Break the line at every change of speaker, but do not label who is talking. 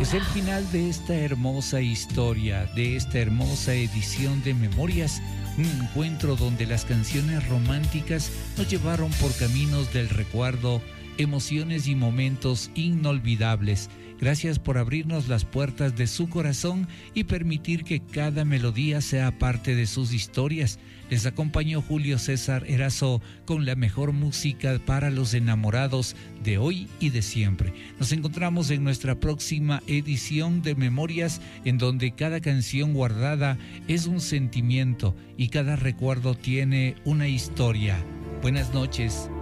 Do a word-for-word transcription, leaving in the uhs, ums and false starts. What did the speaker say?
Es el final de esta hermosa historia, de esta hermosa edición de Memorias, un encuentro donde las canciones románticas nos llevaron por caminos del recuerdo, emociones y momentos inolvidables. Gracias por abrirnos las puertas de su corazón y permitir que cada melodía sea parte de sus historias. Les acompañó Julio César Erazo con la mejor música para los enamorados de hoy y de siempre. Nos encontramos en nuestra próxima edición de Memorias, en donde cada canción guardada es un sentimiento y cada recuerdo tiene una historia. Buenas noches.